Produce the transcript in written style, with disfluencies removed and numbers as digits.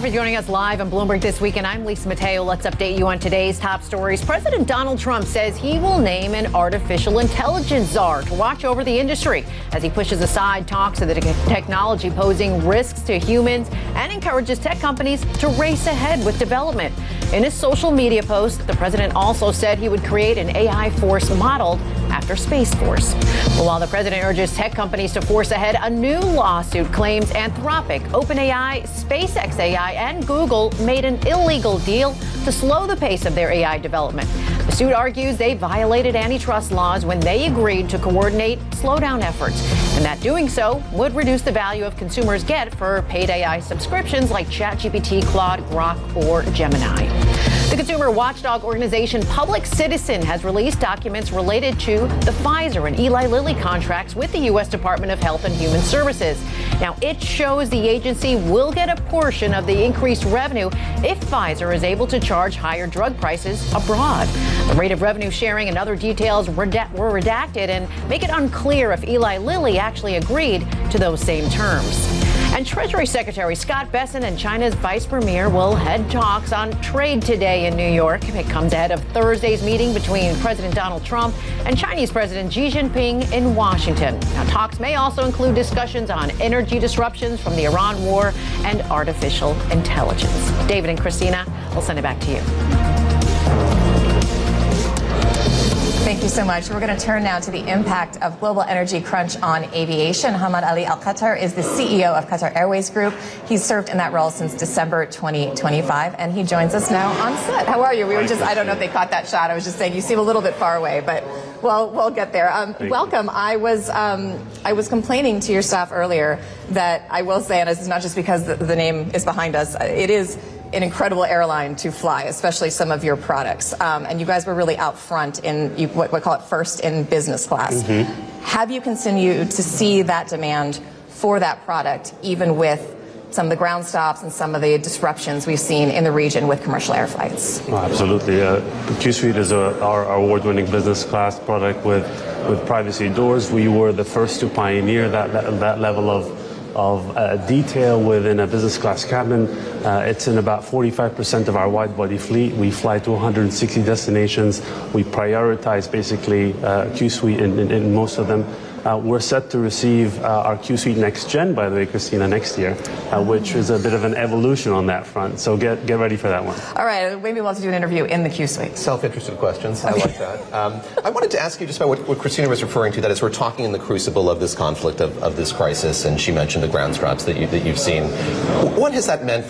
you for joining us live on Bloomberg This Week, and I'm Lisa Mateo. Let's update you on today's top stories. President Donald Trump says he will name an artificial intelligence czar to watch over the industry as he pushes aside talks of the technology posing risks to humans and encourages tech companies to race ahead with development. In his social media post, the president also said he would create an AI force modeled after Space Force. Well, while the president urges tech companies to force ahead, a new lawsuit claims Anthropic, OpenAI, SpaceX AI, and Google made an illegal deal to slow the pace of their AI development. The suit argues they violated antitrust laws when they agreed to coordinate slowdown efforts, and that doing so would reduce the value of consumers get for paid AI subscriptions like ChatGPT, Claude, Grok, or Gemini. The consumer watchdog organization Public Citizen has released documents related to the Pfizer and Eli Lilly contracts with the U.S. Department of Health and Human Services. Now, it shows the agency will get a portion of the increased revenue if Pfizer is able to charge higher drug prices abroad. The rate of revenue sharing and other details were redacted and make it unclear if Eli Lilly actually agreed to those same terms. And Treasury Secretary Scott Bessent and China's Vice Premier will head talks on trade today in New York. It comes ahead of Thursday's meeting between President Donald Trump and Chinese President Xi Jinping in Washington. Now, talks may also include discussions on energy disruptions from the Iran war and artificial intelligence. David and Christina, we'll send it back to you. Thank you so much. We're going to turn now to the impact of global energy crunch on aviation. Hamad Ali Al-Qattar is the CEO of Qatar Airways Group. He's served in that role since December 2025, and he joins us now on set. How are you? I don't know if they caught that shot. I was just saying you seem a little bit far away, but we'll get there. Welcome. I was complaining to your staff earlier that I will say, and it's not just because the name is behind us, it is an incredible airline to fly, especially some of your products. And you guys were really out front in what we call it first in business class. Have you continued to see that demand for that product, even with some of the ground stops and some of the disruptions we've seen in the region with commercial air flights? Oh, absolutely. Q Suite is our award-winning business class product with privacy doors. We were the first to pioneer that level of detail within a business class cabin. It's in about 45% of our wide body fleet. We fly to 160 destinations. We prioritize basically Q Suite in most of them. We're set to receive our Q Suite Next Gen, by the way, Christina, next year, which is a bit of an evolution on that front. So get ready for that one. All right, maybe we'll have to do an interview in the Q Suite. Self-interested questions. I like that. I wanted to ask you just about what Christina was referring to, that as we're talking in the crucible of this conflict, of this crisis, and she mentioned the ground stops that you've seen. What has that meant